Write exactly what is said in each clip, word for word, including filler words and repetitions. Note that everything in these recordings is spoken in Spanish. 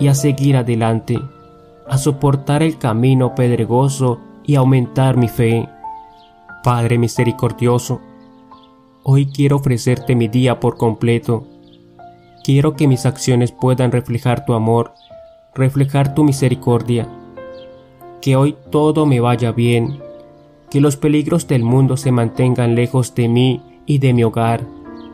y a seguir adelante, a soportar el camino pedregoso y aumentar mi fe. Padre misericordioso, hoy quiero ofrecerte mi día por completo. Quiero que mis acciones puedan reflejar tu amor, reflejar tu misericordia. Que hoy todo me vaya bien, que los peligros del mundo se mantengan lejos de mí y de mi hogar.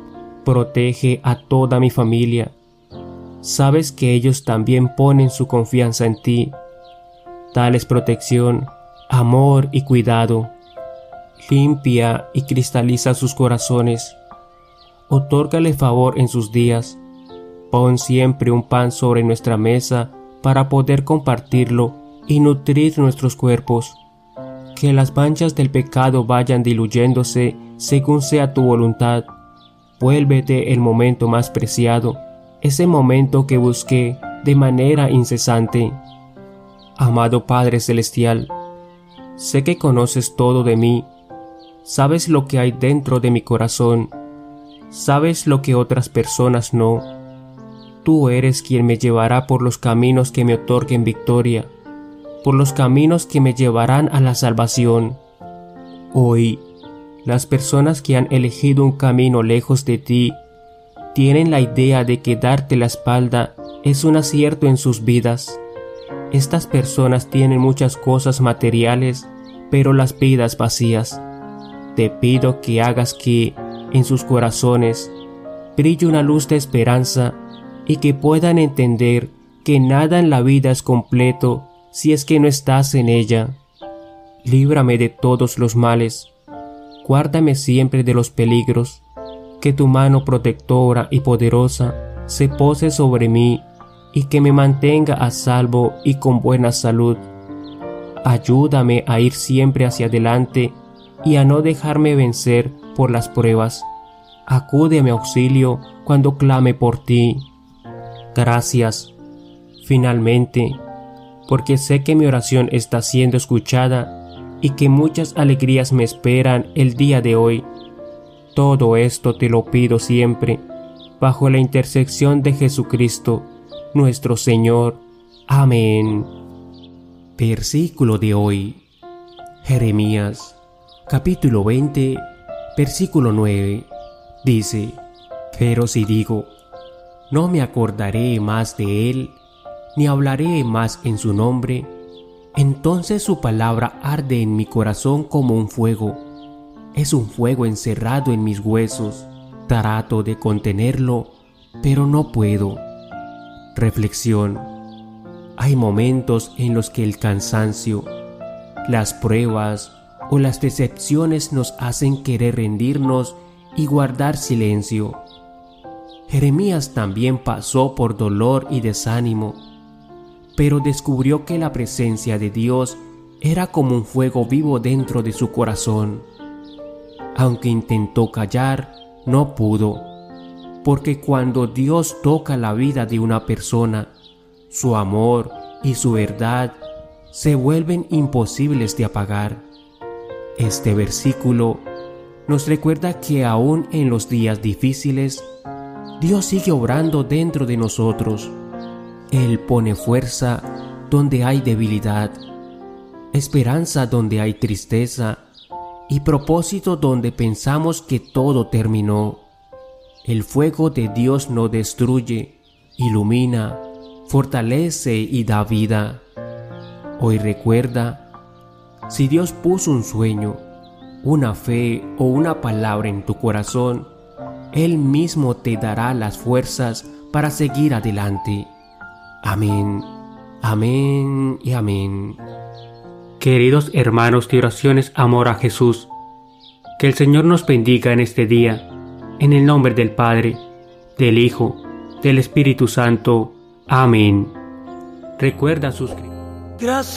Protege a toda mi familia. Sabes que ellos también ponen su confianza en ti. Dales protección, amor y cuidado. Limpia y cristaliza sus corazones. Otórgale favor en sus días. Pon siempre un pan sobre nuestra mesa para poder compartirlo y nutrir nuestros cuerpos. Que las manchas del pecado vayan diluyéndose según sea tu voluntad. Vuélvete el momento más preciado, ese momento que busqué de manera incesante. Amado Padre Celestial, sé que conoces todo de mí. Sabes lo que hay dentro de mi corazón. Sabes lo que otras personas no. Tú eres quien me llevará por los caminos que me otorguen victoria, por los caminos que me llevarán a la salvación. Hoy, las personas que han elegido un camino lejos de ti, tienen la idea de que darte la espalda es un acierto en sus vidas. Estas personas tienen muchas cosas materiales, pero las vidas vacías. Te pido que hagas que, en sus corazones, brille una luz de esperanza y que puedan entender que nada en la vida es completo si es que no estás en ella. Líbrame de todos los males. Guárdame siempre de los peligros. Que tu mano protectora y poderosa se pose sobre mí y que me mantenga a salvo y con buena salud. Ayúdame a ir siempre hacia adelante y a no dejarme vencer por las pruebas. Acude a mi auxilio cuando clame por ti. Gracias, finalmente, porque sé que mi oración está siendo escuchada y que muchas alegrías me esperan el día de hoy. Todo esto te lo pido siempre, bajo la intersección de Jesucristo, nuestro Señor. Amén. Versículo de hoy. Jeremías, capítulo veinte, versículo nueve. Dice: Pero si digo, no me acordaré más de él, ni hablaré más en su nombre, entonces su palabra arde en mi corazón como un fuego. Es un fuego encerrado en mis huesos. Trato de contenerlo, pero no puedo. Reflexión. Hay momentos en los que el cansancio, las pruebas o las decepciones nos hacen querer rendirnos y guardar silencio. Jeremías también pasó por dolor y desánimo, pero descubrió que la presencia de Dios era como un fuego vivo dentro de su corazón. Aunque intentó callar, no pudo, porque cuando Dios toca la vida de una persona, su amor y su verdad se vuelven imposibles de apagar. Este versículo nos recuerda que aún en los días difíciles, Dios sigue obrando dentro de nosotros. Él pone fuerza donde hay debilidad, esperanza donde hay tristeza y propósito donde pensamos que todo terminó. El fuego de Dios no destruye, ilumina, fortalece y da vida. Hoy recuerda, si Dios puso un sueño, una fe o una palabra en tu corazón, Él mismo te dará las fuerzas para seguir adelante. Amén, amén y amén. Queridos hermanos de oraciones Amor a Jesús, que el Señor nos bendiga en este día, en el nombre del Padre, del Hijo, del Espíritu Santo. Amén. Recuerda suscribirte.